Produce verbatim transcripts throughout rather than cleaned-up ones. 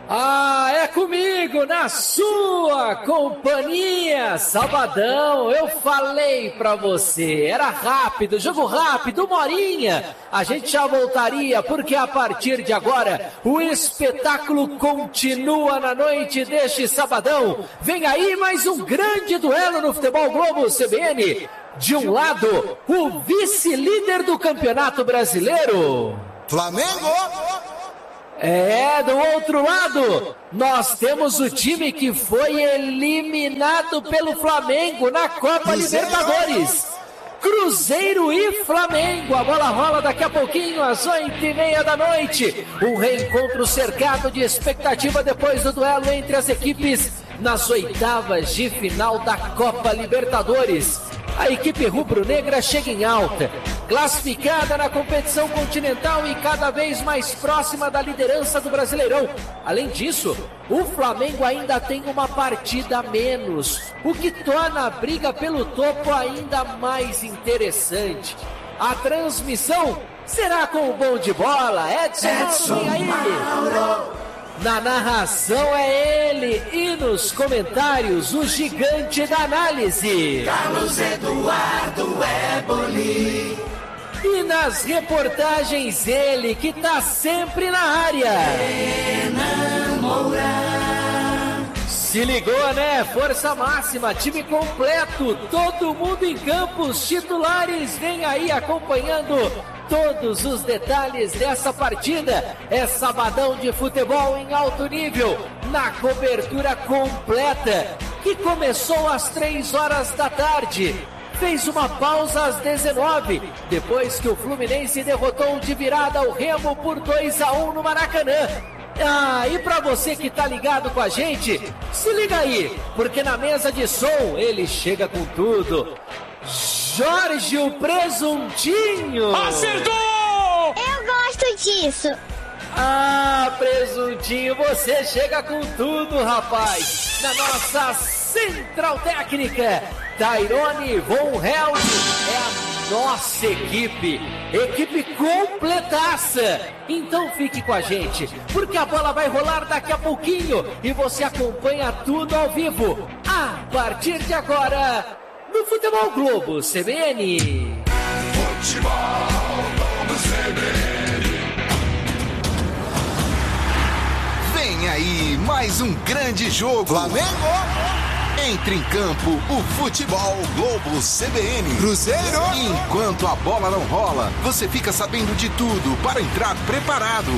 Ah, é comigo, na sua companhia, sabadão, eu falei pra você, era rápido, jogo rápido, uma horinha, a gente já voltaria, porque a partir de agora, o espetáculo continua na noite deste sabadão, vem aí mais um grande duelo no Futebol Globo C B N, de um lado, o vice-líder do Campeonato Brasileiro, Flamengo! É, do outro lado, nós temos o time que foi eliminado pelo Flamengo na Copa Cruzeiro. Libertadores. Cruzeiro e Flamengo, a bola rola daqui a pouquinho, às oito e meia da noite. Um reencontro cercado de expectativa depois do duelo entre as equipes nas oitavas de final da Copa Libertadores. A equipe rubro-negra chega em alta, classificada na competição continental e cada vez mais próxima da liderança do Brasileirão. Além disso, o Flamengo ainda tem uma partida a menos, o que torna a briga pelo topo ainda mais interessante. A transmissão será com o bom de bola, Edson, Edson Mauro, aí. Na narração é ele e nos comentários o gigante da análise, Carlos Eduardo Eboli. E nas reportagens ele que tá sempre na área, Renan Moura. Se ligou, né? Força máxima, time completo, todo mundo em campo, os titulares vem aí acompanhando todos os detalhes dessa partida. É sabadão de futebol em alto nível, na cobertura completa, que começou às três horas da tarde. Fez uma pausa às dezenove, depois que o Fluminense derrotou de virada o Remo por dois a um no Maracanã. Ah, e pra você que tá ligado com a gente, se liga aí, porque na mesa de som ele chega com tudo. Jorge o Presuntinho! Acertou! Eu gosto disso. Ah, Presuntinho, você chega com tudo, rapaz! Na nossa central técnica, Tairone Von Held, é a nossa equipe, equipe completaça. Então fique com a gente, porque a bola vai rolar daqui a pouquinho e você acompanha tudo ao vivo, a partir de agora, no Futebol Globo C B N. Futebol Globo C B N. Vem aí mais um grande jogo. Flamengo! Entra em campo o Futebol Globo C B N. Cruzeiro! Enquanto a bola não rola, você fica sabendo de tudo para entrar preparado.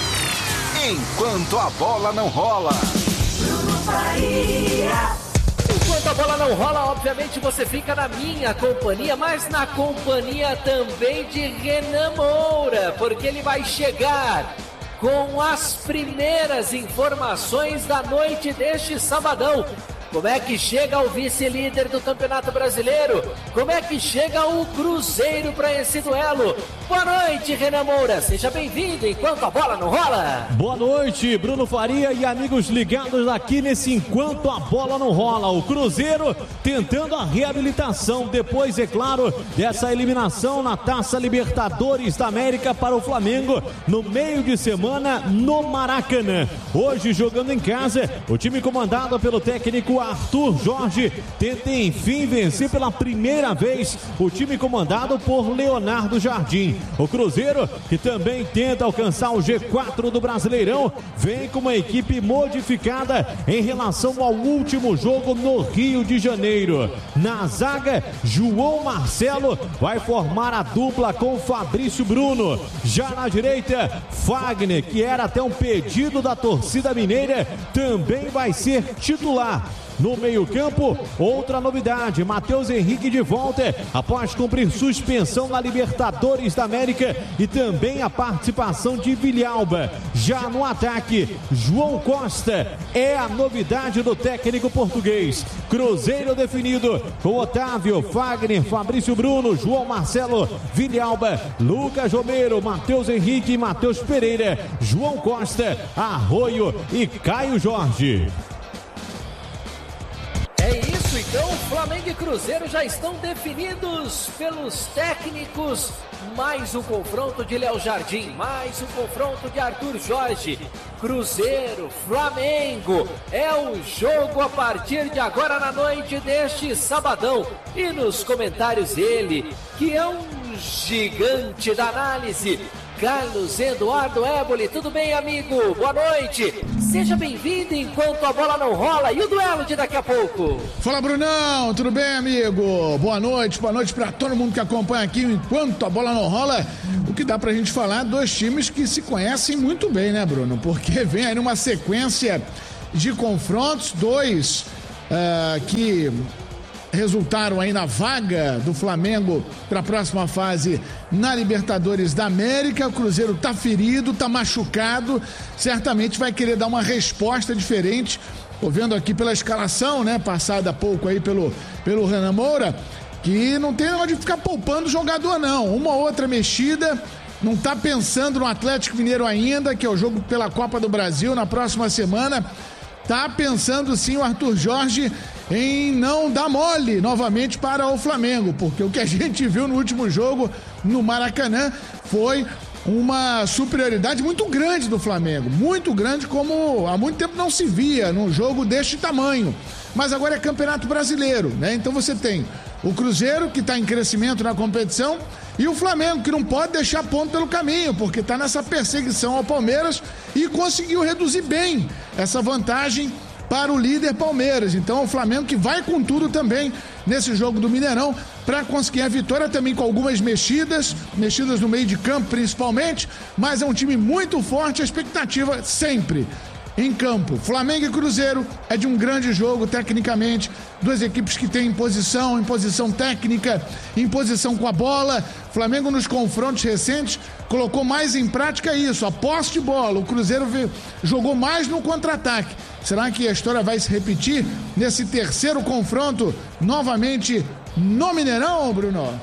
Enquanto a bola não rola. Bruno Bahia. Enquanto a bola não rola, obviamente você fica na minha companhia, mas na companhia também de Renan Moura, porque ele vai chegar com as primeiras informações da noite deste sabadão. Como é que chega o vice-líder do Campeonato Brasileiro? Como é que chega o Cruzeiro para esse duelo? Boa noite, Renan Moura. Seja bem-vindo enquanto a bola não rola. Boa noite, Bruno Faria e amigos ligados aqui nesse Enquanto a Bola Não Rola. O Cruzeiro tentando a reabilitação depois, é claro, dessa eliminação na Taça Libertadores da América para o Flamengo no meio de semana no Maracanã. Hoje, jogando em casa, o time comandado pelo técnico Arthur Jorge tenta enfim vencer pela primeira vez o time comandado por Leonardo Jardim. O Cruzeiro, que também tenta alcançar o G quatro do Brasileirão, vem com uma equipe modificada em relação ao último jogo no Rio de Janeiro. Na zaga, João Marcelo vai formar a dupla com Fabrício Bruno. Já na direita, Fagner, que era até um pedido da torcida mineira, também vai ser titular. No meio-campo, outra novidade, Matheus Henrique de volta após cumprir suspensão na Libertadores da América e também a participação de Villalba. Já no ataque, João Costa é a novidade do técnico português. Cruzeiro definido com Otávio, Fagner, Fabrício Bruno, João Marcelo, Villalba, Lucas Romero, Matheus Henrique e Matheus Pereira, João Costa, Arroio e Caio Jorge. É isso, e Então, Flamengo e Cruzeiro já estão definidos pelos técnicos. Mais um confronto de Léo Jardim, mais um confronto de Arthur Jorge. Cruzeiro, Flamengo, é o jogo a partir de agora na noite deste sabadão. E nos comentários ele, que é um gigante da análise, Carlos Eduardo Éboli. Tudo bem, amigo? Boa noite. Seja bem-vindo enquanto a bola não rola e o duelo de daqui a pouco. Fala, Brunão. Tudo bem, amigo? Boa noite. Boa noite para todo mundo que acompanha aqui enquanto a bola não rola. O que dá pra gente falar, dois times que se conhecem muito bem, né, Bruno? Porque vem aí numa sequência de confrontos, dois uh, que resultaram aí na vaga do Flamengo para a próxima fase na Libertadores da América. O Cruzeiro tá ferido, tá machucado, certamente vai querer dar uma resposta diferente. Tô vendo aqui pela escalação, né, passada há pouco aí pelo, pelo Renan Moura, que não tem onde ficar poupando o jogador não, uma outra mexida, não tá pensando no Atlético Mineiro ainda, que é o jogo pela Copa do Brasil na próxima semana. Tá pensando sim o Arthur Jorge em não dar mole novamente para o Flamengo, porque o que a gente viu no último jogo no Maracanã foi uma superioridade muito grande do Flamengo, muito grande, como há muito tempo não se via num jogo deste tamanho. Mas agora é Campeonato Brasileiro, né? Então você tem o Cruzeiro, que está em crescimento na competição, e o Flamengo, que não pode deixar ponto pelo caminho, porque está nessa perseguição ao Palmeiras e conseguiu reduzir bem essa vantagem para o líder Palmeiras. Então o Flamengo que vai com tudo também nesse jogo do Mineirão para conseguir a vitória, também com algumas mexidas, mexidas no meio de campo principalmente, mas é um time muito forte, a expectativa sempre em campo. Flamengo e Cruzeiro é de um grande jogo tecnicamente, duas equipes que têm posição, em posição técnica, em posição com a bola. Flamengo nos confrontos recentes colocou mais em prática isso, a posse de bola. O Cruzeiro veio, jogou mais no contra-ataque. Será que a história vai se repetir nesse terceiro confronto novamente no Mineirão, Bruno?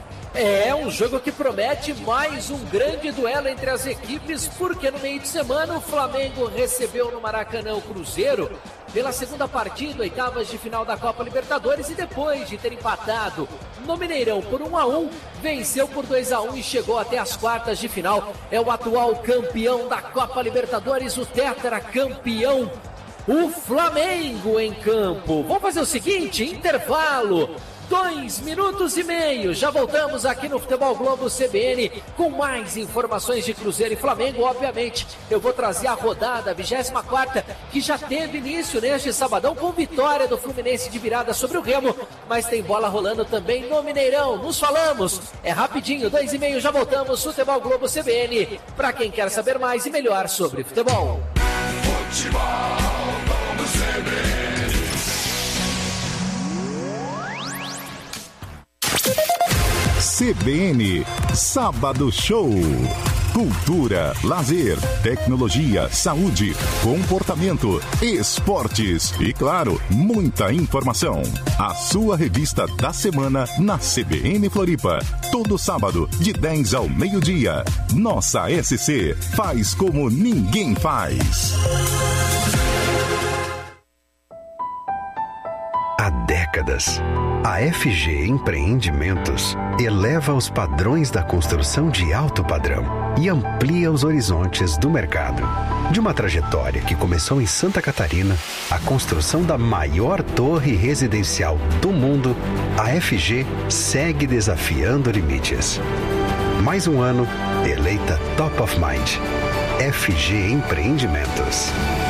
É um jogo que promete mais um grande duelo entre as equipes, porque no meio de semana o Flamengo recebeu no Maracanã o Cruzeiro pela segunda partida, oitavas de final da Copa Libertadores, e depois de ter empatado no Mineirão por um a um, venceu por dois a um e chegou até as quartas de final. É o atual campeão da Copa Libertadores, o tetracampeão, o Flamengo em campo. Vamos fazer o seguinte, intervalo. Dois minutos e meio, já voltamos aqui no Futebol Globo C B N com mais informações de Cruzeiro e Flamengo. Obviamente, eu vou trazer a rodada, a vigésima quarta, que já teve início neste sabadão com vitória do Fluminense de virada sobre o Remo, mas tem bola rolando também no Mineirão. Nos falamos, é rapidinho, dois e meio, já voltamos. Futebol Globo C B N, para quem quer saber mais e melhor sobre futebol. Futebol Globo C B N. C B N Sábado Show. Cultura, lazer, tecnologia, saúde, comportamento, esportes e, claro, muita informação. A sua revista da semana na C B N Floripa. Todo sábado, de dez ao meio-dia. Nossa S C faz como ninguém faz. Há décadas, a F G Empreendimentos eleva os padrões da construção de alto padrão e amplia os horizontes do mercado. De uma trajetória que começou em Santa Catarina, a construção da maior torre residencial do mundo, a F G segue desafiando limites. Mais um ano, eleita Top of Mind. F G Empreendimentos.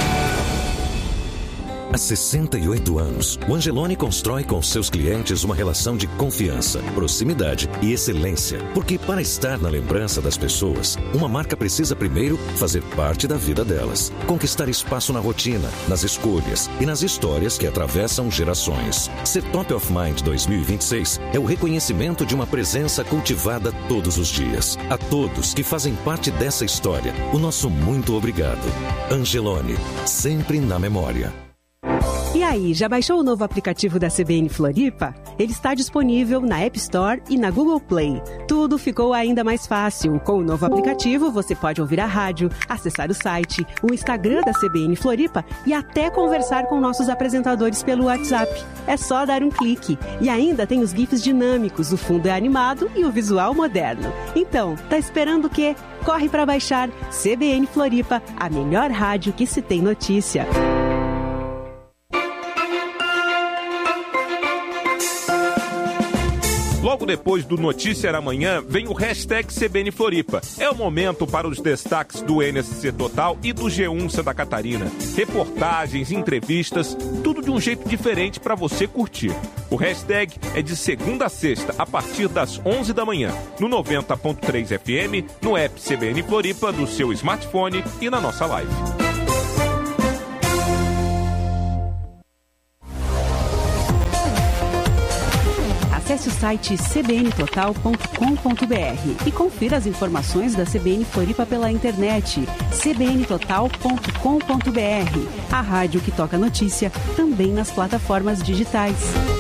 Há sessenta e oito anos, o Angeloni constrói com seus clientes uma relação de confiança, proximidade e excelência. Porque para estar na lembrança das pessoas, uma marca precisa primeiro fazer parte da vida delas. Conquistar espaço na rotina, nas escolhas e nas histórias que atravessam gerações. Ser Top of Mind dois mil e vinte e seis é o reconhecimento de uma presença cultivada todos os dias. A todos que fazem parte dessa história, o nosso muito obrigado. Angeloni, sempre na memória. E aí? aí, já baixou o novo aplicativo da C B N Floripa? Ele está disponível na App Store e na Google Play. Tudo ficou ainda mais fácil. Com o novo aplicativo, você pode ouvir a rádio, acessar o site, o Instagram da C B N Floripa e até conversar com nossos apresentadores pelo WhatsApp. É só dar um clique. E ainda tem os GIFs dinâmicos, o fundo é animado e o visual moderno. Então, tá esperando o quê? Corre para baixar C B N Floripa, a melhor rádio que se tem notícia. Logo depois do Notícia da Manhã, vem o hashtag C B N Floripa. É o momento para os destaques do N S C Total e do G um Santa Catarina. Reportagens, entrevistas, tudo de um jeito diferente para você curtir. O hashtag é de segunda a sexta, a partir das onze da manhã, no noventa ponto três F M, no app C B N Floripa, do seu smartphone e na nossa live. Acesse o site c b n total ponto com ponto b r e confira as informações da C B N Floripa pela internet. c b n total ponto com ponto b r, a rádio que toca notícia também nas plataformas digitais.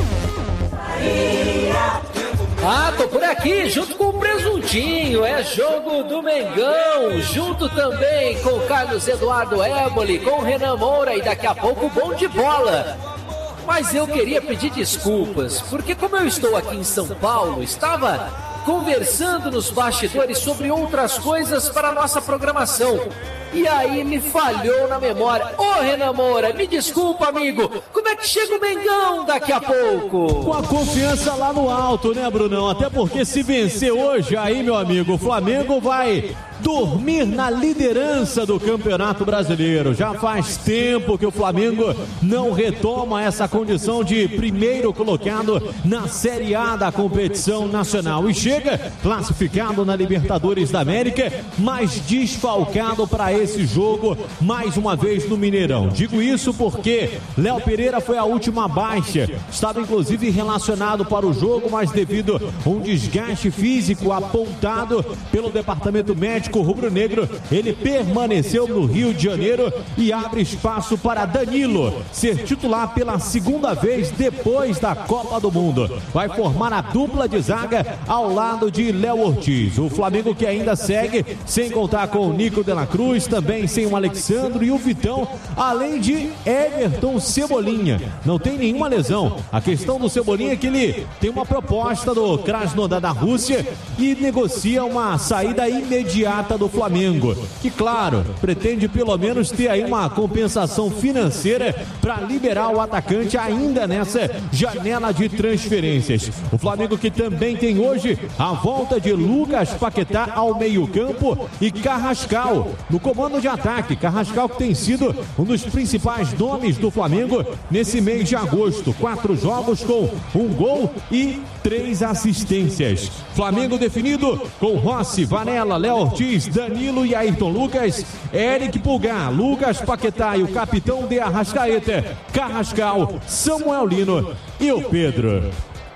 Ah, tô por aqui, junto com o Presuntinho, é jogo do Mengão, junto também com o Carlos Eduardo Éboli, com o Renan Moura e daqui a pouco o Bom de Bola. Mas eu queria pedir desculpas, porque como eu estou aqui em São Paulo, estava conversando nos bastidores sobre outras coisas para a nossa programação. E aí me falhou na memória. Ô Renan Moura, me desculpa, amigo, como é que chega o Mengão daqui a pouco? Com a confiança lá no alto, né, Brunão? Até porque se vencer hoje aí, meu amigo, o Flamengo vai dormir na liderança do Campeonato Brasileiro. Já faz tempo que o Flamengo não retoma essa condição de primeiro colocado na Série A da competição nacional. E chega classificado na Libertadores da América, mas desfalcado para esse jogo mais uma vez no Mineirão. Digo isso porque Léo Pereira foi a última baixa. Estava inclusive relacionado para o jogo, mas devido a um desgaste físico apontado pelo departamento médico rubro-negro, ele permaneceu no Rio de Janeiro e abre espaço para Danilo ser titular pela segunda vez depois da Copa do Mundo. Vai formar a dupla de zaga ao lado de Léo Ortiz. O Flamengo que ainda segue sem contar com o Nico de la Cruz, também sem o Alexandro e o Vitão, além de Everton Cebolinha. Não tem nenhuma lesão. A questão do Cebolinha é que ele tem uma proposta do Krasnodar da Rússia e negocia uma saída imediata do Flamengo, que claro, pretende pelo menos ter aí uma compensação financeira para liberar o atacante ainda nessa janela de transferências. O Flamengo que também tem hoje a volta de Lucas Paquetá ao meio-campo e Carrascal no comando de ataque. Carrascal que tem sido um dos principais nomes do Flamengo nesse mês de agosto. Quatro jogos com um gol e três assistências. Flamengo definido com Rossi, Varela, Léo Ortiz, Danilo e Ayrton Lucas, Eric Pulgar, Lucas Paquetá e o capitão de Arrascaeta, Carrascal, Samuel Lino e o Pedro.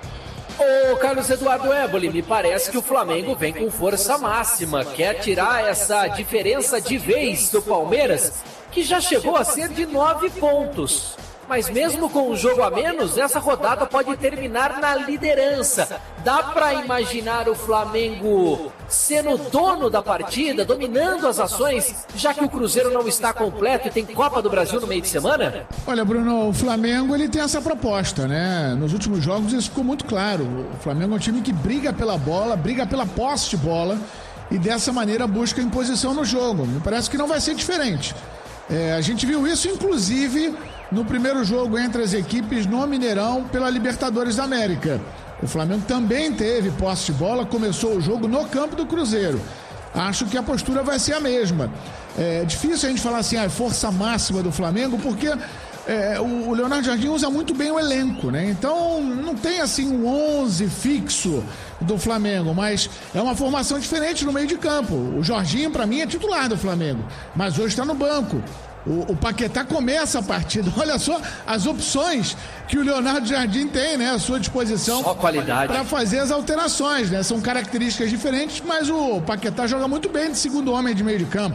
Ô Carlos Eduardo Éboli, me parece que o Flamengo vem com força máxima, quer tirar essa diferença de vez do Palmeiras, que já chegou a ser de nove pontos. Mas mesmo com um jogo a menos, essa rodada pode terminar na liderança. Dá para imaginar o Flamengo sendo dono da partida, dominando as ações, já que o Cruzeiro não está completo e tem Copa do Brasil no meio de semana? Olha, Bruno, o Flamengo ele tem essa proposta, né? Nos últimos jogos isso ficou muito claro. O Flamengo é um time que briga pela bola, briga pela posse de bola e dessa maneira busca imposição no jogo. Me parece que não vai ser diferente. É, a gente viu isso, inclusive, no primeiro jogo entre as equipes no Mineirão pela Libertadores da América. O Flamengo também teve posse de bola, começou o jogo no campo do Cruzeiro. Acho que a postura vai ser a mesma. É difícil a gente falar assim, a ah, força máxima do Flamengo, porque é, o Leonardo Jardim usa muito bem o elenco, né? Então não tem assim um onze fixo do Flamengo, mas é uma formação diferente no meio de campo. O Jorginho, para mim, é titular do Flamengo, mas hoje está no banco. O, o Paquetá começa a partida. Olha só as opções que o Leonardo Jardim tem, né, à sua disposição para fazer as alterações, né? São características diferentes, mas o Paquetá joga muito bem de segundo homem de meio de campo.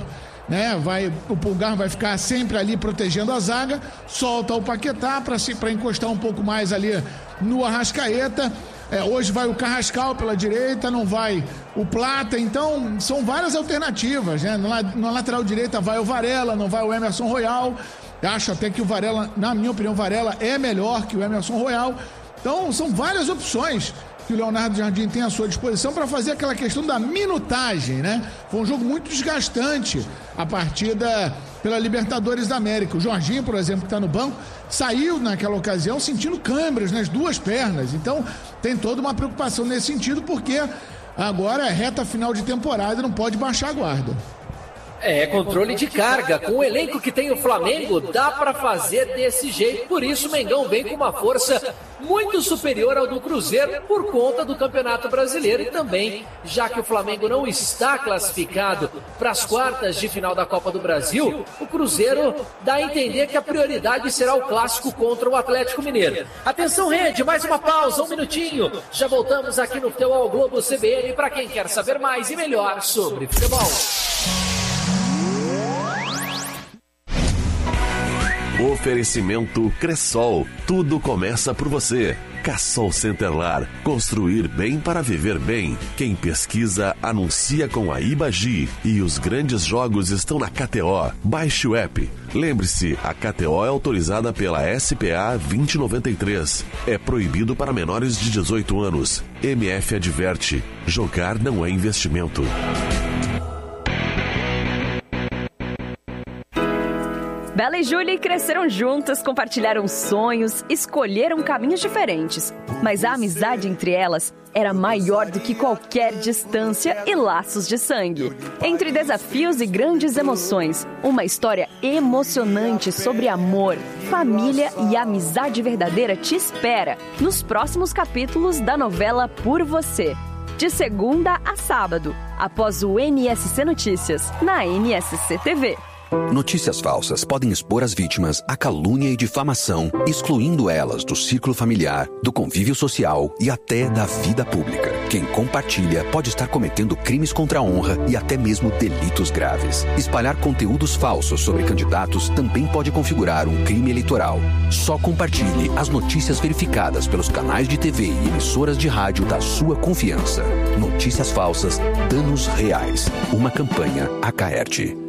né? Vai, o Pulgar vai ficar sempre ali protegendo a zaga, solta o Paquetá para encostar um pouco mais ali no Arrascaeta. É, hoje vai o Carrascal pela direita, não vai o Plata, então são várias alternativas, né? Na, na lateral direita vai o Varela, não vai o Emerson Royal. Acho até que o Varela, na minha opinião, o Varela é melhor que o Emerson Royal. Então são várias opções que o Leonardo Jardim tem à sua disposição para fazer aquela questão da minutagem, né? Foi um jogo muito desgastante a partida pela Libertadores da América. O Jorginho, por exemplo, que está no banco, saiu naquela ocasião sentindo câimbras nas duas pernas. Então tem toda uma preocupação nesse sentido, porque agora é reta final de temporada e não pode baixar a guarda. É, controle de carga. Com o elenco que tem o Flamengo, dá para fazer desse jeito. Por isso, o Mengão vem com uma força muito superior ao do Cruzeiro por conta do Campeonato Brasileiro e também, já que o Flamengo não está classificado para as quartas de final da Copa do Brasil, o Cruzeiro dá a entender que a prioridade será o clássico contra o Atlético Mineiro. Atenção, Rede, mais uma pausa, um minutinho. Já voltamos aqui no Futebol Globo C B N para quem quer saber mais e melhor sobre futebol. Oferecimento Cressol. Tudo começa por você. Cassol Centerlar. Construir bem para viver bem. Quem pesquisa, anuncia com a Ibagi. E os grandes jogos estão na K T O. Baixe o app. Lembre-se, a K T O é autorizada pela S P A vinte noventa e três. É proibido para menores de dezoito anos. M F adverte. Jogar não é investimento. Bela e Julie cresceram juntas, compartilharam sonhos, escolheram caminhos diferentes. Mas a amizade entre elas era maior do que qualquer distância e laços de sangue. Entre desafios e grandes emoções, uma história emocionante sobre amor, família e amizade verdadeira te espera nos próximos capítulos da novela Por Você. De segunda a sábado, após o N S C Notícias, na N S C T V. Notícias falsas podem expor as vítimas à calúnia e difamação, excluindo elas do círculo familiar, do convívio social e até da vida pública. Quem compartilha pode estar cometendo crimes contra a honra e até mesmo delitos graves. Espalhar conteúdos falsos sobre candidatos também pode configurar um crime eleitoral. Só compartilhe as notícias verificadas pelos canais de T V e emissoras de rádio da sua confiança. Notícias falsas, danos reais. Uma campanha Acaerte.